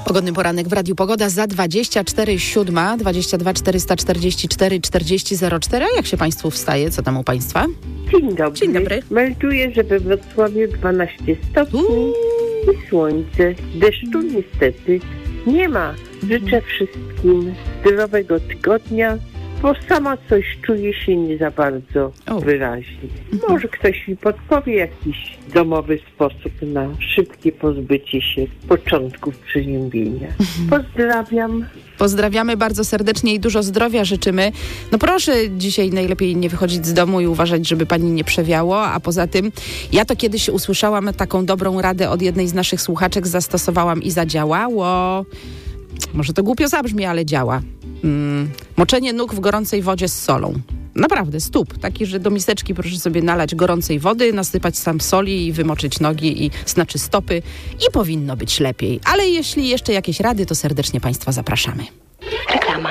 Pogodny poranek w Radiu Pogoda za 24:07, 22 444 40 04. A jak się Państwu wstaje? Co tam u Państwa? Dzień dobry. Dzień dobry. Melduję, że we Wrocławiu 12 stopni i słońce. Deszczu niestety nie ma. Życzę wszystkim zdrowego tygodnia, bo sama coś czuję się nie za bardzo wyraźnie. Może ktoś mi podpowie jakiś domowy sposób na szybkie pozbycie się początków przeziębienia. Pozdrawiam. Pozdrawiamy bardzo serdecznie i dużo zdrowia życzymy. No proszę dzisiaj najlepiej nie wychodzić z domu i uważać, żeby pani nie przewiało, a poza tym ja to kiedyś usłyszałam taką dobrą radę od jednej z naszych słuchaczek, zastosowałam i zadziałało. Może to głupio zabrzmi, ale działa. Moczenie nóg w gorącej wodzie z solą. Naprawdę, stóp. Taki, że do miseczki proszę sobie nalać gorącej wody, nasypać tam soli i wymoczyć nogi znaczy stopy i powinno być lepiej. Ale jeśli jeszcze jakieś rady, to serdecznie Państwa zapraszamy. Reklama.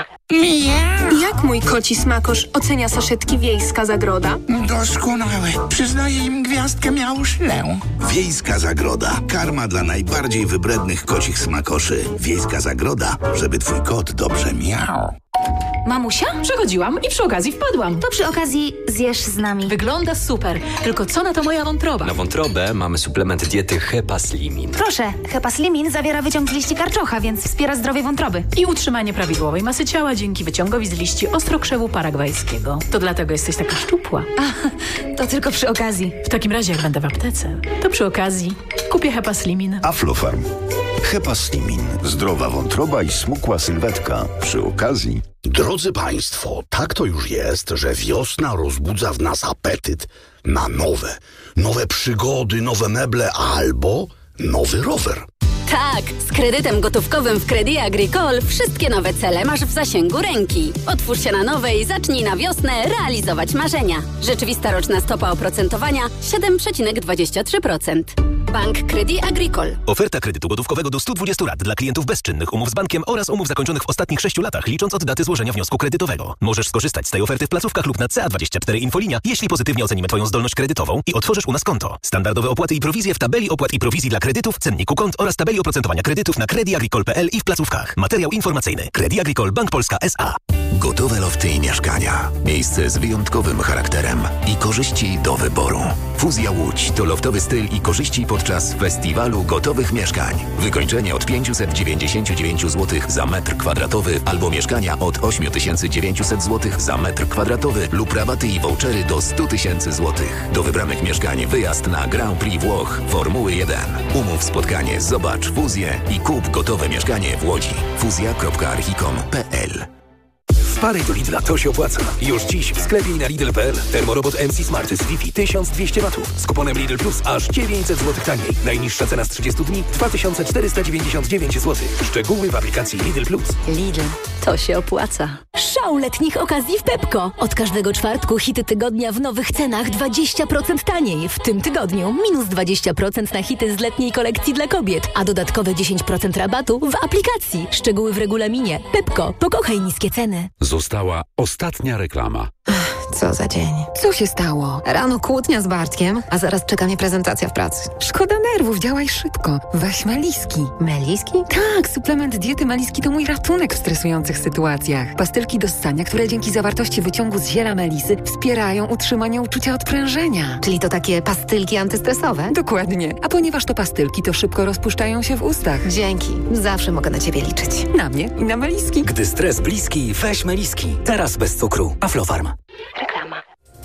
Jak mój koci smakosz ocenia saszetki Wiejska Zagroda? Doskonałe. Przyznaję im gwiazdkę miałuszlę. Wiejska Zagroda. Karma dla najbardziej wybrednych kocich smakoszy. Wiejska Zagroda, żeby twój kot dobrze miał. Mamusia? Przechodziłam i przy okazji wpadłam. To przy okazji zjesz z nami. Wygląda super. Tylko co na to moja wątroba? Na wątrobę mamy suplement diety Hepaslimin. Proszę, Hepaslimin zawiera wyciąg z liści karczocha, więc wspiera zdrowie wątroby. I utrzymanie prawidłowej masy ciała dzięki wyciągowi z liści ostrokrzewu paragwajskiego. To dlatego jesteś taka szczupła. To tylko przy okazji. W takim razie, jak będę w aptece, to przy okazji kupię Hepaslimin. Aflofarm. Hepaslimin. Zdrowa wątroba i smukła sylwetka. Przy okazji. Drodzy Państwo, tak to już jest, że wiosna rozbudza w nas apetyt na nowe przygody, nowe meble albo nowy rower. Tak, z kredytem gotówkowym w Crédit Agricole wszystkie nowe cele masz w zasięgu ręki. Otwórz się na nowe i zacznij na wiosnę realizować marzenia. Rzeczywista roczna stopa oprocentowania 7,23%. Bank Crédit Agricole. Oferta kredytu gotówkowego do 120 lat dla klientów bezczynnych umów z bankiem oraz umów zakończonych w ostatnich 6 latach, licząc od daty złożenia wniosku kredytowego. Możesz skorzystać z tej oferty w placówkach lub na CA24 Infolinia, jeśli pozytywnie ocenimy Twoją zdolność kredytową i otworzysz u nas konto. Standardowe opłaty i prowizje w tabeli opłat i prowizji dla kredytów, cenniku kont oraz tabeli oprocentowania kredytów na crediagricole.pl i w placówkach. Materiał informacyjny. Crédit Agricole Bank Polska S.A. Gotowe lofty i mieszkania. Miejsce z wyjątkowym charakterem i korzyści do wyboru. Fuzja Łódź to loftowy styl i korzyści podczas festiwalu gotowych mieszkań. Wykończenie od 599 zł za metr kwadratowy albo mieszkania od 8900 zł za metr kwadratowy lub rabaty i vouchery do 100 000 zł. Do wybranych mieszkań wyjazd na Grand Prix Włoch Formuły 1. Umów spotkanie, zobacz fuzję i kup gotowe mieszkanie w Łodzi. fuzja.archicom.pl. Wpadaj do Lidla, to się opłaca. Już dziś w sklepie i na Lidl.pl termorobot MC Smart z Wi-Fi 1200 W. Z kuponem Lidl Plus aż 900 zł taniej. Najniższa cena z 30 dni 2499 zł. Szczegóły w aplikacji Lidl Plus. Lidl, to się opłaca. Szał letnich okazji w Pepco. Od każdego czwartku hity tygodnia w nowych cenach 20% taniej. W tym tygodniu minus 20% na hity z letniej kolekcji dla kobiet, a dodatkowe 10% rabatu w aplikacji. Szczegóły w regulaminie. Pepco. Pokochaj niskie ceny. Została ostatnia reklama. Co za dzień. Co się stało? Rano kłótnia z Bartkiem, a zaraz czeka mnie prezentacja w pracy. Szkoda nerwów, działaj szybko. Weź Meliski. Meliski? Tak, suplement diety Meliski to mój ratunek w stresujących sytuacjach. Pastylki do ssania, które dzięki zawartości wyciągu z ziela melisy wspierają utrzymanie uczucia odprężenia. Czyli to takie pastylki antystresowe? Dokładnie. A ponieważ to pastylki, to szybko rozpuszczają się w ustach. Dzięki. Zawsze mogę na Ciebie liczyć. Na mnie i na Meliski. Gdy stres bliski, weź Meliski. Teraz bez cukru. Aflofarm. Reklama.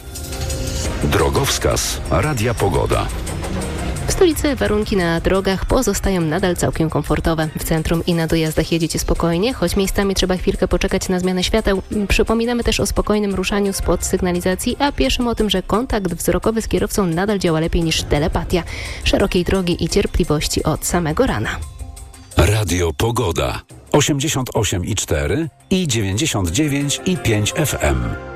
Drogowskaz. Radia Pogoda. W stolicy warunki na drogach pozostają nadal całkiem komfortowe. W centrum i na dojazdach jedziecie spokojnie, choć miejscami trzeba chwilkę poczekać na zmianę świateł. Przypominamy też o spokojnym ruszaniu spod sygnalizacji, a pieszym o tym, że kontakt wzrokowy z kierowcą nadal działa lepiej niż telepatia. Szerokiej drogi i cierpliwości od samego rana. Radio Pogoda. 88,4 i 99,5 FM.